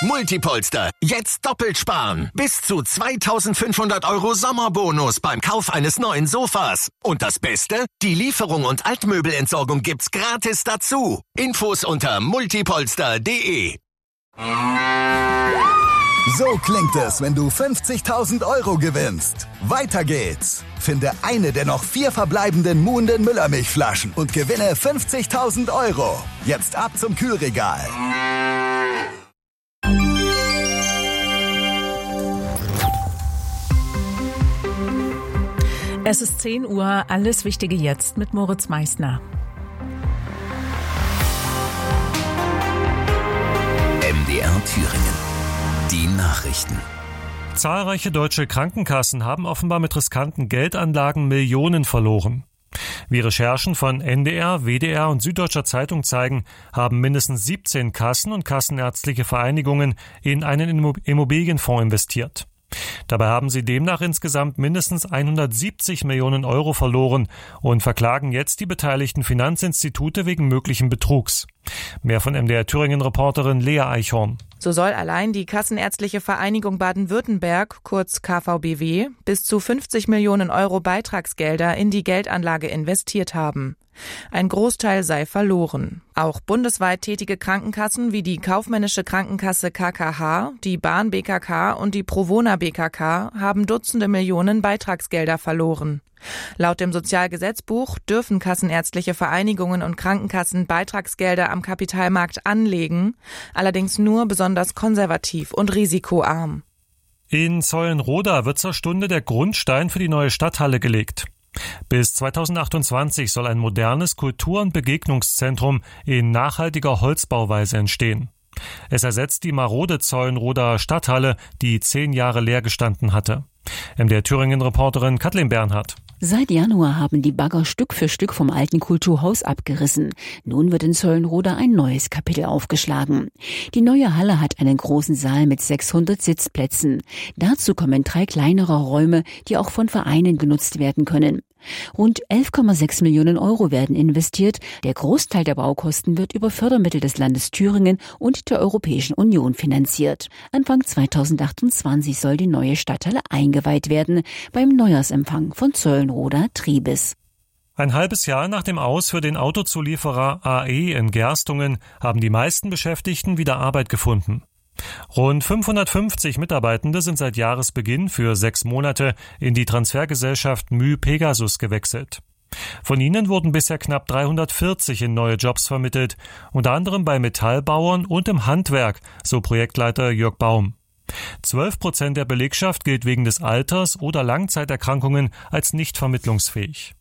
Multipolster, jetzt doppelt sparen. Bis zu 2.500 € Sommerbonus beim Kauf eines neuen Sofas. Und das Beste? Die Lieferung und Altmöbelentsorgung gibt's gratis dazu. Infos unter multipolster.de. So klingt es, wenn du 50.000 € gewinnst. Weiter geht's. Finde eine der noch 4 verbleibenden Muhnden Müllermilchflaschen und gewinne 50.000 €. Jetzt ab zum Kühlregal. Es ist 10 Uhr, alles Wichtige jetzt mit Moritz Meissner. MDR Thüringen. Die Nachrichten. Zahlreiche deutsche Krankenkassen haben offenbar mit riskanten Geldanlagen Millionen verloren. Wie Recherchen von NDR, WDR und Süddeutscher Zeitung zeigen, haben mindestens 17 Kassen und kassenärztliche Vereinigungen in einen Immobilienfonds investiert. Dabei haben sie demnach insgesamt mindestens 170 Millionen € verloren und verklagen jetzt die beteiligten Finanzinstitute wegen möglichen Betrugs. Mehr von MDR Thüringen-Reporterin Lea Eichhorn. So soll allein die Kassenärztliche Vereinigung Baden-Württemberg, kurz KVBW, bis zu 50 Millionen € Beitragsgelder in die Geldanlage investiert haben. Ein Großteil sei verloren. Auch bundesweit tätige Krankenkassen wie die Kaufmännische Krankenkasse KKH, die Bahn BKK und die Provona BKK haben Dutzende Millionen Beitragsgelder verloren. Laut dem Sozialgesetzbuch dürfen kassenärztliche Vereinigungen und Krankenkassen Beitragsgelder am Kapitalmarkt anlegen, allerdings nur besonders konservativ und risikoarm. In Zeulenroda wird zur Stunde der Grundstein für die neue Stadthalle gelegt. Bis 2028 soll ein modernes Kultur- und Begegnungszentrum in nachhaltiger Holzbauweise entstehen. Es ersetzt die marode Zeulenroder Stadthalle, die 10 Jahre leer gestanden hatte. MDR Thüringen-Reporterin Kathleen Bernhardt. Seit Januar haben die Bagger Stück für Stück vom alten Kulturhaus abgerissen. Nun wird in Zeulenroda ein neues Kapitel aufgeschlagen. Die neue Halle hat einen großen Saal mit 600 Sitzplätzen. Dazu kommen 3 kleinere Räume, die auch von Vereinen genutzt werden können. Rund 11,6 Millionen € werden investiert. Der Großteil der Baukosten wird über Fördermittel des Landes Thüringen und der Europäischen Union finanziert. Anfang 2028 soll die neue Stadthalle eingeweiht werden beim Neujahrsempfang von Zeulenroda Triebes. Ein halbes Jahr nach dem Aus für den Autozulieferer AE in Gerstungen haben die meisten Beschäftigten wieder Arbeit gefunden. Rund 550 Mitarbeitende sind seit Jahresbeginn für 6 Monate in die Transfergesellschaft Pegasus gewechselt. Von ihnen wurden bisher knapp 340 in neue Jobs vermittelt, unter anderem bei Metallbauern und im Handwerk, so Projektleiter Jörg Baum. 12% der Belegschaft gilt wegen des Alters oder Langzeiterkrankungen als nicht vermittlungsfähig.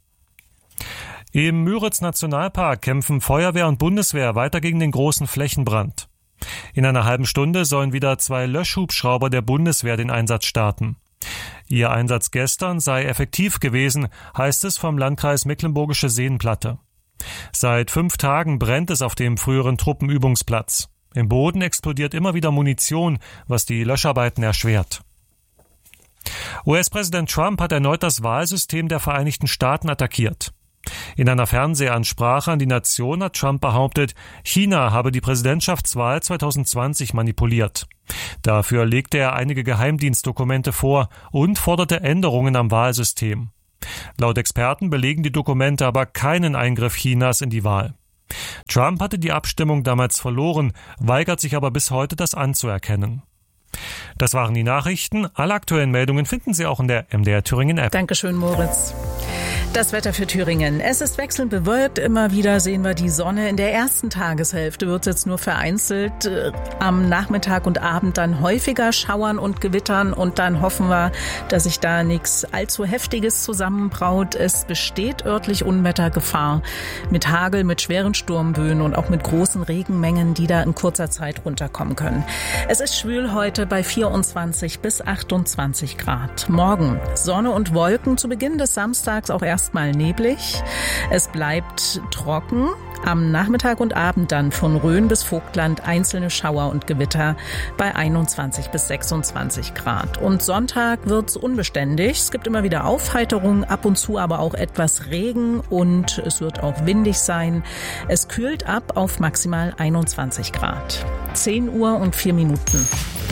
Im Müritz-Nationalpark kämpfen Feuerwehr und Bundeswehr weiter gegen den großen Flächenbrand. In einer halben Stunde sollen wieder 2 Löschhubschrauber der Bundeswehr den Einsatz starten. Ihr Einsatz gestern sei effektiv gewesen, heißt es vom Landkreis Mecklenburgische Seenplatte. Seit 5 Tagen brennt es auf dem früheren Truppenübungsplatz. Im Boden explodiert immer wieder Munition, was die Löscharbeiten erschwert. US-Präsident Trump hat erneut das Wahlsystem der Vereinigten Staaten attackiert. In einer Fernsehansprache an die Nation hat Trump behauptet, China habe die Präsidentschaftswahl 2020 manipuliert. Dafür legte er einige Geheimdienstdokumente vor und forderte Änderungen am Wahlsystem. Laut Experten belegen die Dokumente aber keinen Eingriff Chinas in die Wahl. Trump hatte die Abstimmung damals verloren, weigert sich aber bis heute, das anzuerkennen. Das waren die Nachrichten. Alle aktuellen Meldungen finden Sie auch in der MDR Thüringen App. Dankeschön, Moritz. Das Wetter für Thüringen. Es ist wechselnd bewölkt. Immer wieder sehen wir die Sonne. In der ersten Tageshälfte wird es jetzt nur vereinzelt. Am Nachmittag und Abend dann häufiger schauern und gewittern. Und dann hoffen wir, dass sich da nichts allzu Heftiges zusammenbraut. Es besteht örtlich Unwettergefahr mit Hagel, mit schweren Sturmböen und auch mit großen Regenmengen, die da in kurzer Zeit runterkommen können. Es ist schwül heute bei 24 bis 28 Grad. Morgen Sonne und Wolken. Zu Beginn des Samstags auch erst mal neblig. Es bleibt trocken. Am Nachmittag und Abend dann von Rhön bis Vogtland einzelne Schauer und Gewitter bei 21 bis 26 Grad. Und Sonntag wird's unbeständig. Es gibt immer wieder Aufheiterung, ab und zu aber auch etwas Regen und es wird auch windig sein. Es kühlt ab auf maximal 21 Grad. 10 Uhr und 4 Minuten.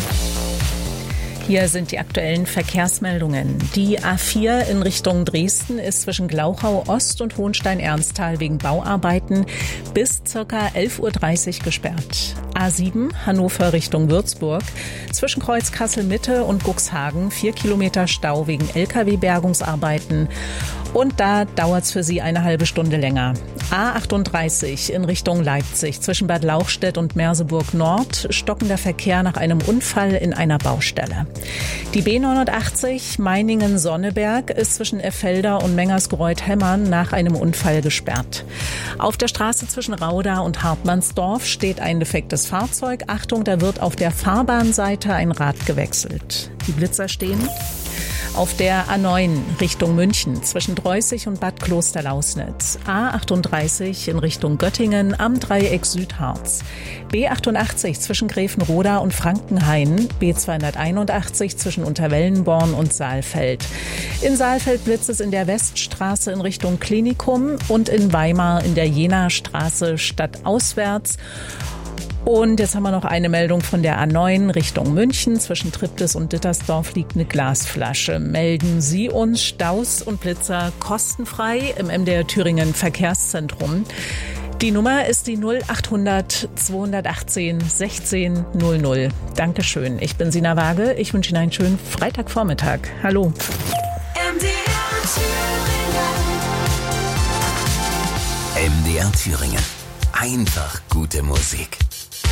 Hier sind die aktuellen Verkehrsmeldungen. Die A4 in Richtung Dresden ist zwischen Glauchau Ost und Hohenstein-Ernsthal wegen Bauarbeiten bis ca. 11.30 Uhr gesperrt. A7 Hannover Richtung Würzburg zwischen Kreuz Kassel-Mitte und Guxhagen 4 Kilometer Stau wegen Lkw-Bergungsarbeiten. Und da dauert es für Sie eine halbe Stunde länger. A38 in Richtung Leipzig zwischen Bad Lauchstädt und Merseburg Nord stockender Verkehr nach einem Unfall in einer Baustelle. Die B89 Meiningen-Sonneberg ist zwischen Effelder und Mengersgreuth-Hemmern nach einem Unfall gesperrt. Auf der Straße zwischen Rauda und Hartmannsdorf steht ein defektes Fahrzeug. Achtung, da wird auf der Fahrbahnseite ein Rad gewechselt. Die Blitzer stehen. Auf der A9 Richtung München zwischen Dreußig und Bad Klosterlausnitz. A38 in Richtung Göttingen am Dreieck Südharz. B88 zwischen Gräfenroda und Frankenhain. B281 zwischen Unterwellenborn und Saalfeld. In Saalfeld blitzt es in der Weststraße in Richtung Klinikum und in Weimar in der Jena-Straße stadtauswärts. Und jetzt haben wir noch eine Meldung von der A9 Richtung München. Zwischen Triptis und Dittersdorf liegt eine Glasflasche. Melden Sie uns Staus und Blitzer kostenfrei im MDR Thüringen Verkehrszentrum. Die Nummer ist die 0800 218 16 00. Dankeschön. Ich bin Sina Waage. Ich wünsche Ihnen einen schönen Freitagvormittag. Hallo. MDR Thüringen. Einfach gute Musik.